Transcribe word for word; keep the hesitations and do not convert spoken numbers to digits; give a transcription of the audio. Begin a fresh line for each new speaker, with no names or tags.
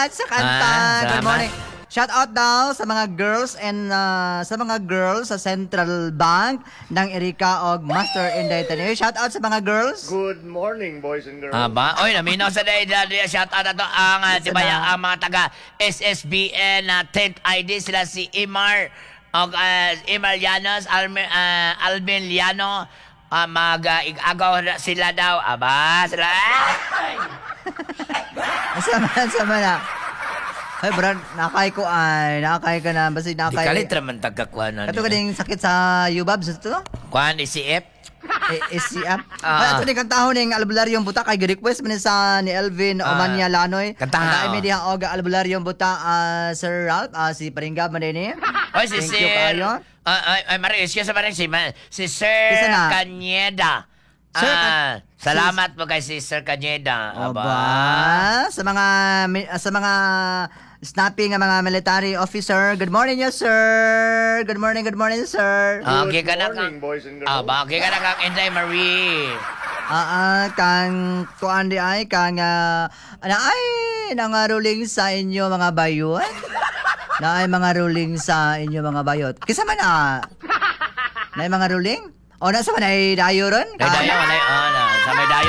Sa kanta.
Ah,
Good
salamat.
morning. Shout out daw sa mga girls and uh, sa mga girls sa Central Bank ng Erika og Master Inday Tanay. Shout out sa mga girls.
Good morning, boys and girls.
Aba, oy, naminaw sa day na shout out na to ang uh,
Isa
tibaya
na.
ang mga taga S S B N na tenth I D sila si Imar og uh, Imar Llanos, Almin, uh, Alvin Llano, uh, mag uh, igagaw na sila daw. Aba, sila. Ay!
Sama sama na. Ay, Brad, nakakay ko ay. Nakakay ka na. Basta
Di
nakakay.
kalitra man tagakuan na.
Ito ka ding sakit sa Yubab. Sa ito?
Kuan ni si F.
S C M.
Ah.
Ay, ito din kantahon ng albularyong buta kay request man sa ni Elvin
Ah.
Omania Lanoy.
Kantahan,
Kantay
oh.
mi diha og albularyong buta ah, Sir Ralph, ah, si Paringga man din eh.
Oy, si
Thank you
Sir.
kayo.
Ah, ay, ay, Maris, excuse me, si, Ma- si Sir
Isa na.
Cañeda.
Sir
ah,
Ca-
salamat po kay si Sir Cañeda.
Aba, sa mga mi- ah, sa mga snapping nga mga military officer. Good morning, yes, sir. Good morning, good morning, sir.
Ah,
Good
okay ka na
morning,
kang...
boys and girls.
Ah, ba, okay ka na kang Inday Marie.
Ah, ah, kang tuan di ay kang uh, ana ay nanga ruling sa inyo mga bayot. Na ay mga ruling sa inyo mga bayot. Kisa man ah. Na ay mga ruling? O nasa man ay dayo ron?
Day dayo, day, ah, na, sa may dayo